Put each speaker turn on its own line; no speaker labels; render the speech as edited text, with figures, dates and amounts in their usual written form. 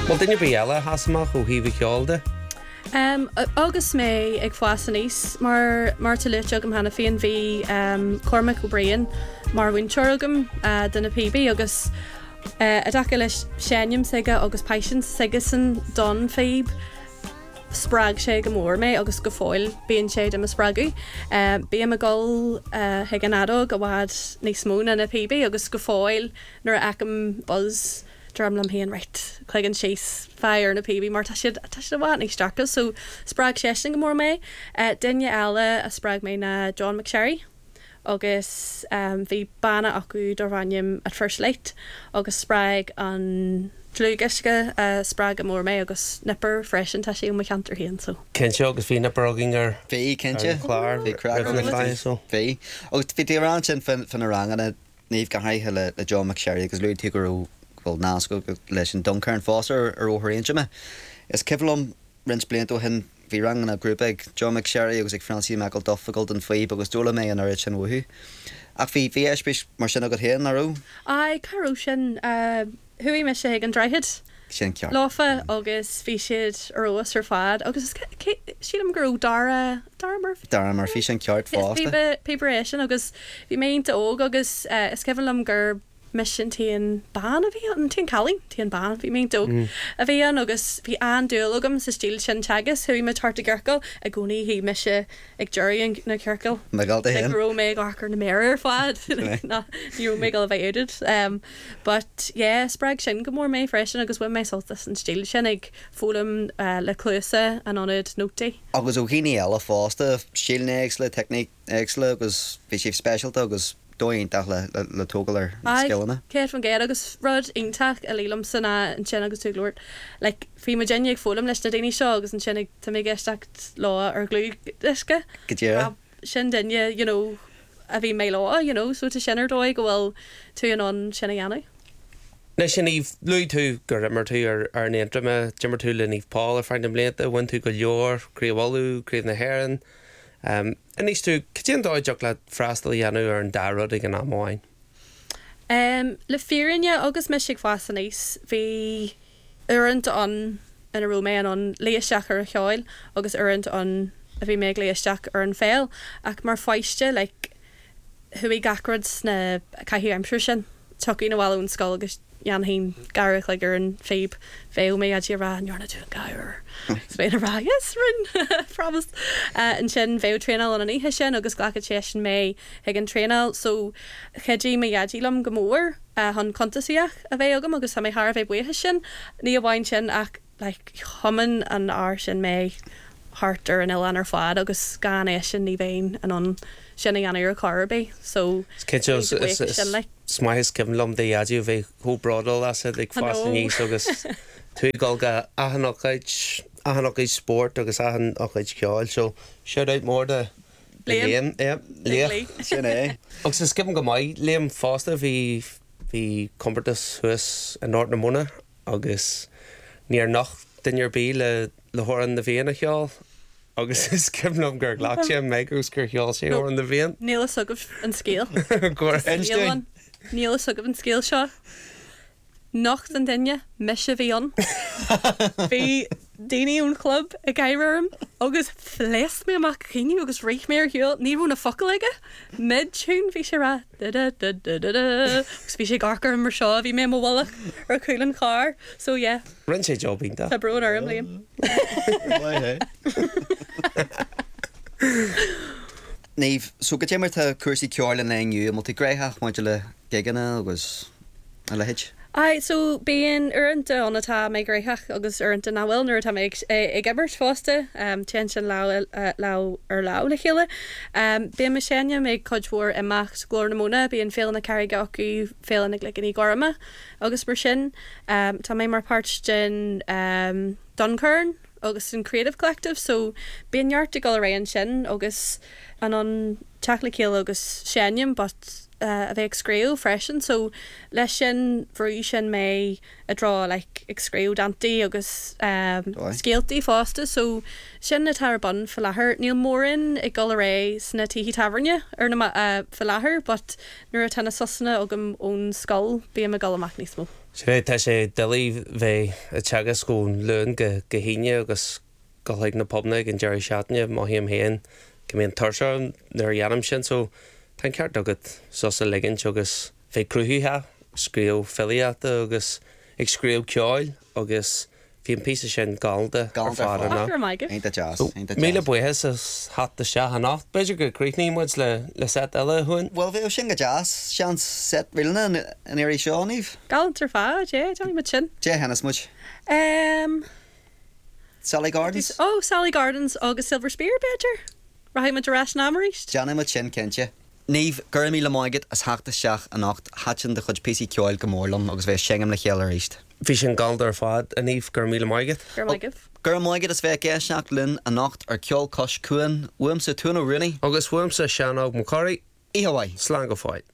Well, didn't you be ela hasamach ó híh ceolda?
Agus mé ag fásan níos mar tuúte agam hena féon bhí Cormac O'Brien mar bhain teorgam duna PB agus a dacha leis sénim saige agus patience saige san don féib sprág sé go mór mé agus go fáil bíon sé am a sprágu. Bí am a gáil ag an adó go bhhad níos mó na PB agus go fáil nuair acham buzz drum híon right chuigann síos fear na PB mar tá siad bhhaid níos straachta so sprág sé go mór mé duine eile a sprág mé na John McSherry agus bhí banna acu dorhaim at First Light agus sprág an Dlúgaisce sprág go mór mé agus nipper freisin tá sé mo cheantar híon so.
Kense agus bhí nipper agin ar
Bhí cinnte
chlár
bhí crack
na fáin so.
Bhí agus bhí rán sin fan a rangana níomh go haithe le John McSherry agus luú tugur bhil náasco leis an Duncairn Foster ar óthíonse me. Is ciflumm rins bliantó hin bhí rangan a grúpa John McSherry agus ag Francie Michael Duffagult an faoib agus dúla mé an air sin bhuthú. Ach bhí éispis mar sin agad héan arú?
Ai carú sin thuí me sé ag an ddraithid.
Sin ceart.
Láfa agus bhí siad arróas ar fad agus siad am gurú Dara Murphy.
Dara Murphy sin ceart fásta.
Paper sin agus bhí méonnta óg agus is cefalam gur mission tíon ban a bhí an tíon calling tíon ban bhí mé dó a bhí an agus bhí an dúlagam sa stíl sin teagas thuí me tarta ggurcail a gcónaí hí me se ag juirí na ceircail
Megalta hen.
ag ró mé gachar na méir ar fad níú mé gal bhéidir but yeah sprág sin go mór mé freisin agus bfu mé soltas an stíl sin ag fólam le clúsa an anad nótaí
Agus ó chéine eile fásta sílne éagsle technic éagsle agus bhí sih specialta agus dóintach le tógal ar skillna.
Céir fan géad agus rud intach a lílam sanna an sin agus túglúir. Like, fí ma déine ag fólam leis na daoine seo agus an sin ag tá mé geisteach lá ar glúisce.
Go
Sin daine, you know, a bhí mé lá, you know, so tá sinar dóid go bhfuil tú an sinna dhéanú.
Na sin íh luú tú gur rimar tú ar néantrama Jimar tú le níomh Paul ar fein am léanta bhain tú go leor, críomhhalú, críomh na héan. And níos tú, cían dóideach le freastal dhéanú ar an darod ag an amháin?
Le fírinne agus me sig fásan níos, bhí uirint an in a Róméan an léisteach ar a cheáil agus uirint an a bhí méid léisteach ar an féil ach mar feiste le thuí gacrad na caithí aimsir sin tuí na bhhaún scoil agus Jan hín garach le gur an féib féil mé a dí rá an nearna tú an gaiir. Sbéin a rá, yes, run, promise. An sin féil trénal an ihe sin agus ghlachad sé sin mé ag an trénal, so chedí mé iadílam go mór hon contasiach a bheith agam agus ha mé har a bheith buithe sin, ní a bhain sin ach like, chuman an ár sin mé hartar an ilan ar fad agus gan é sin ní bhéin an sin an ar carbé, so
Smaithis cem lom de iadú bheith hóbradal as ag fásan níos agus tú gáilga ahanachid sport agus ahanachid ceáil, so shout out mór de Liam.
Sin é.
Agus is skipim go maiid Liam fásta bhí comportas thuas an North na Mona agus níor nach duinear bí le thuran na bhéana cheáil agus is cimnom gur ghlach sé megus gur cheáil sé an na bhéan.
Níl sugah an scéal.
Einstein.
Níl sugah an scéal seo. Nacht an duine me se bhí an. Bhí daoine ún club a gaiirm agus fleas mé amach chéine agus réich mé ar hiúil ní rúna focail aige mid-tún bhí sé ra agus bhí sé garcar mar seo bhí mé mhach ar chuúlann chár so yeah.
Rinn sé jobbing da.
Tá brún arm Liam.
Níomh, so go téimar tá cuasaí ceáil na inniu, multi gréithach muinte le giganna agus a lehéid.
Ai, so bíon uiranta annatá mé gréithach agus uiranta náhfuil nuair tá ag ebert fásta tean sin lá ar lá le chéile. Bí me séne mé codhór imacht glór na móna, bíon féil na carige acu féil ag le í gorma agus mar sin tá mé mar páirt den Duncairn agus an Creative Collective, so bíonheart go raon sin agus an teachla céal agus senim, but a bheith scríú freisin, so leis sin bhrú sin mé a drá like ag scríú dantaí agus scéaltaí fásta, so sin na tar bun fa láthair níl mórin ag gul ré sna tihí taverne ar na fa láthair, but nuair a tanna sosna agam ón scoil bí a gul amach níos mó.
sé tá sé dilí bheith a teagas gún leún go híine agus go na pobna an Jerry Shatne má híam héan go mbeon tuirse nar dhéanam sin, so tá ceart agad sosa ligann agus bheith cruthíthe scríú filiata agus ag scríú ceáil agus bhí an písa sin galda ar fád
maige.
Ain't that jazz?
míle buhes is hat de se hannacht beidir go crínímuid le set eile chuin.
Well, bhí sin go jazz sean set rilna an éirí seáníh.
Galant ar fád, Johnny mit sin.
Dé hennas much. Sally Gardens?
Oh, Sally Gardens agus Silver Spear Badger. Rahim at Rash Namarist.
Johnny much sin kentje. Níomh gur mí le maigad as heachta seach a nacht hatin de chud písí ceáil go mórlam agus bheith singam le chéal éist.
Bhí sin galda ar fád a níomh gur míle maigad.
Gur maigad is bheith géisteach linn a nacht ar ceol cos cuan, uam sa túna rinne.
Agus bhuam sa seanóg Macquarie
I Hawaii.
slán go fáid.